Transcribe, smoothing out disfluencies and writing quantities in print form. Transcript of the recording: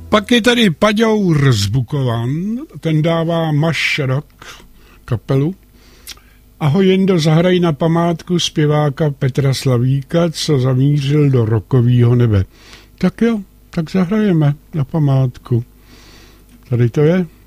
Pak je tady Paďour z Bukovan, ten dává Maš Rock kapelu. Ahoj Jendo, zahraj na památku zpěváka Petra Slavíka, co zamířil do rokovýho nebe. Tak jo, tak zahrajeme na památku. Tady to je.